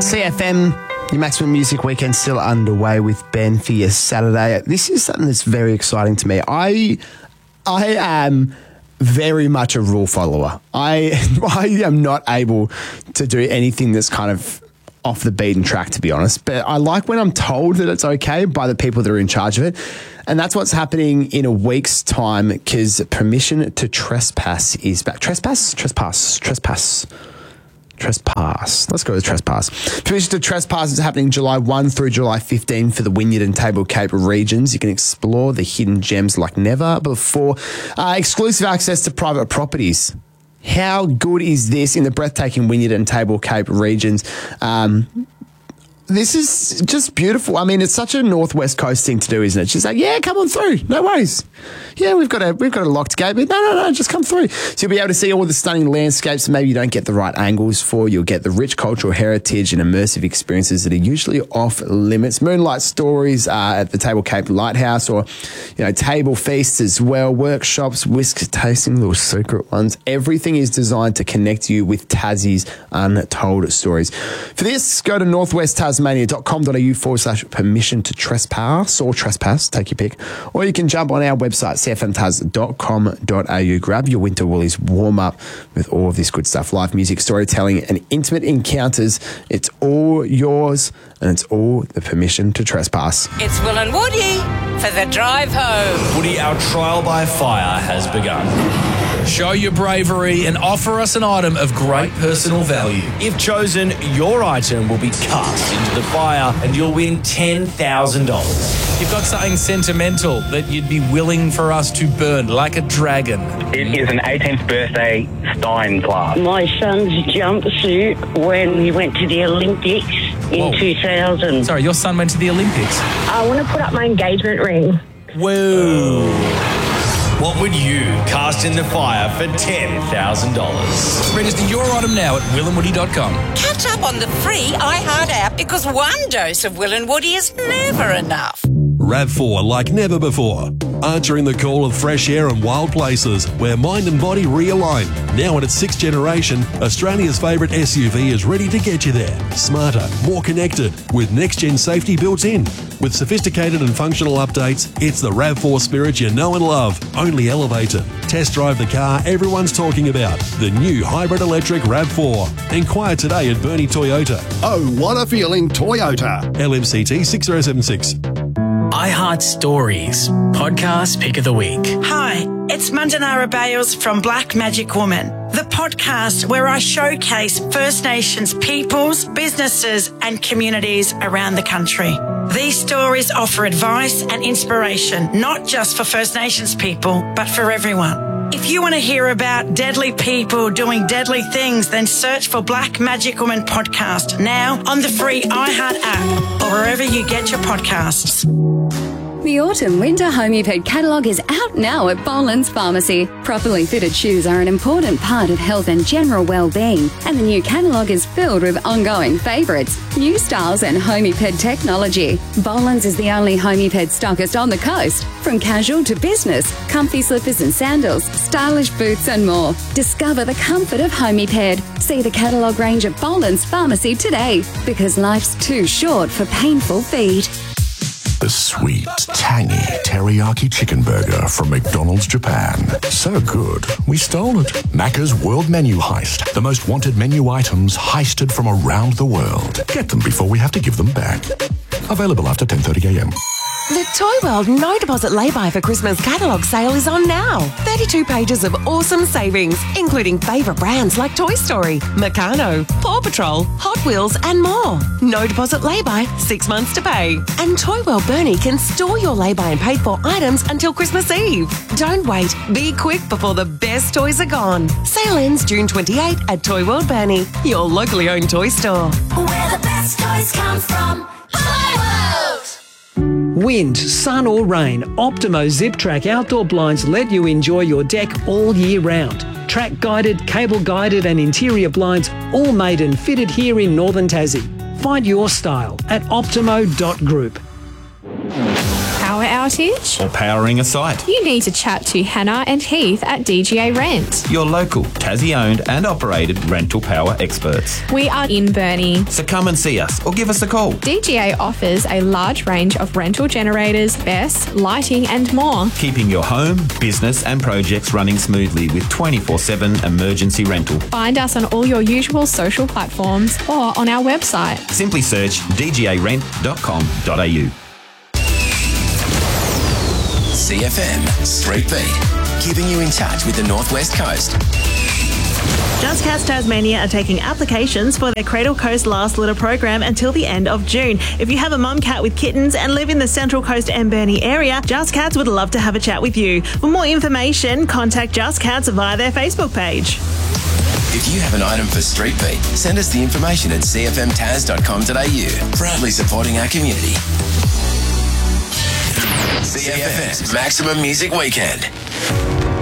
CFM, your Maximum Music Weekend still underway with Ben for your Saturday. This is something that's very exciting to me. I am very much a rule follower. I am not able to do anything that's kind of off the beaten track, to be honest. But I like when I'm told that it's okay by the people that are in charge of it. And that's what's happening in a week's time, because permission to trespass is back. Trespass. Let's go with trespass. Permission to trespass is happening July 1 through July 15 for the Wynyard and Table Cape regions. You can explore the hidden gems like never before. Exclusive access to private properties. How good is this in the breathtaking Wynyard and Table Cape regions? This is just beautiful. I mean, it's such a Northwest Coast thing to do, isn't it? Just like, yeah, come on through. No worries. Yeah, we've got a locked gate, but no, just come through. So you'll be able to see all the stunning landscapes that maybe you don't get the right angles for. You'll get the rich cultural heritage and immersive experiences that are usually off limits. Moonlight stories at the Table Cape Lighthouse, or, table feasts as well, workshops, whisk tasting, little secret ones. Everything is designed to connect you with Tassie's untold stories. For this, go to northwesttasmania.com.au/permission to trespass, or trespass, take your pick. Or you can jump on our website, cfmtas.com.au. Grab your Winter Woolies warm up with all of this good stuff. Live music, storytelling, and intimate encounters. It's all yours, and it's all the permission to trespass. It's Will and Woody for the drive home. Woody, our trial by fire has begun. Show your bravery and offer us an item of great personal value. If chosen, your item will be cast into the fire and you'll win $10,000. You've got something sentimental that you'd be willing for us to burn, like a dragon. It is an 18th birthday Stein glass. My son's jumpsuit when he went to the Olympics in 2000. Sorry, your son went to the Olympics? I want to put up my engagement ring. Whoa. What would you cast in the fire for $10,000? Register your item now at willandwoody.com. Catch up on the free iHeart app, because one dose of Will and Woody is never enough. RAV4 like never before. Answering the call of fresh air and wild places where mind and body realign. Now in its sixth generation, Australia's favourite SUV is ready to get you there. Smarter, more connected, with next-gen safety built in. With sophisticated and functional updates, it's the RAV4 spirit you know and love, only elevated. Test drive the car everyone's talking about, the new hybrid electric RAV4. Inquire today at Bernie Toyota. Oh, what a feeling, Toyota. LMCT 6076. iHeart Stories, podcast pick of the week. Hi, it's Mandanara Bales from Black Magic Woman, the podcast where I showcase First Nations peoples, businesses and communities around the country. These stories offer advice and inspiration, not just for First Nations people, but for everyone. If you want to hear about deadly people doing deadly things, then search for Black Magic Woman podcast now on the free iHeart app or wherever you get your podcasts. The autumn-winter Homeped catalogue is out now at Boland's Pharmacy. Properly fitted shoes are an important part of health and general well-being, and the new catalogue is filled with ongoing favourites, new styles and Homeped technology. Boland's is the only Homeped stockist on the coast. From casual to business, comfy slippers and sandals, stylish boots and more. Discover the comfort of Homeped. See the catalogue range at Boland's Pharmacy today, because life's too short for painful feet. The sweet, tangy teriyaki chicken burger from McDonald's Japan. So good, we stole it. Macca's World Menu Heist. The most wanted menu items heisted from around the world. Get them before we have to give them back. Available after 10:30 a.m. The Toy World No Deposit Lay-By for Christmas catalogue sale is on now. 32 pages of awesome savings, including favourite brands like Toy Story, Meccano, Paw Patrol, Hot Wheels and more. No Deposit Lay-By, 6 months to pay. And Toy World Burnie can store your lay-by and paid for items until Christmas Eve. Don't wait, be quick before the best toys are gone. Sale ends June 28 at Toy World Burnie, your locally owned toy store. Where the best toys come from. Wind, sun or rain, Optimo Zip Track outdoor blinds let you enjoy your deck all year round. Track guided, cable guided and interior blinds all made and fitted here in Northern Tassie. Find your style at optimo.group. Our cottage? Or powering a site? You need to chat to Hannah and Heath at DGA Rent. Your local, Tassie-owned and operated rental power experts. We are in Burnie. So come and see us or give us a call. DGA offers a large range of rental generators, BESS, lighting and more. Keeping your home, business and projects running smoothly with 24/7 emergency rental. Find us on all your usual social platforms or on our website. Simply search dgarent.com.au. CFM Street Beat, keeping you in touch with the Northwest Coast. Just Cats Tasmania are taking applications for their Cradle Coast Last Litter program until the end of June. If you have a mum cat with kittens and live in the Central Coast and Burnie area, Just Cats would love to have a chat with you. For more information, contact Just Cats via their Facebook page. If you have an item for Street Beat, send us the information at cfmtas.com.au. Proudly supporting our community. CFM's Maximum Music Weekend.